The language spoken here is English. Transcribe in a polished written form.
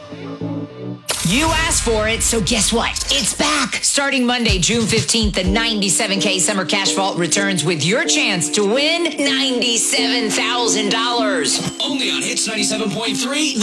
You asked for it, so guess what? It's back. Starting Monday, June 15th, the 97K Summer Cash Vault returns with your chance to win $97,000. Only on Hits 97.3.